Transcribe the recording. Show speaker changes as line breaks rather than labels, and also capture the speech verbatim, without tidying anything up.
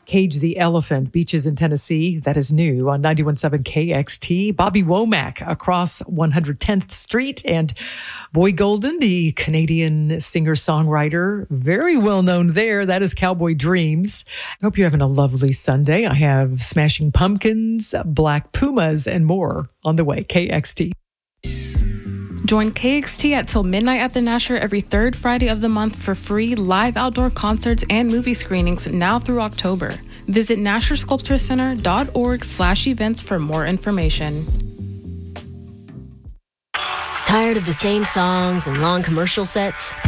Cage the Elephant, Beaches in Tennessee. That is new on ninety-one point seven K X T. Bobby Womack, Across one hundred tenth Street. And Boy Golden, the Canadian singer-songwriter, very well known there. That is Cowboy Dreams. I hope you're having a lovely Sunday. I have Smashing Pumpkins, Black Pumas, and more on the way. K X T.
Join K X T at Till Midnight at the Nasher every third Friday of the month for free live outdoor concerts and movie screenings now through October. Visit nasher sculpture center dot org slash events for more information.
Tired of the same songs and long commercial sets?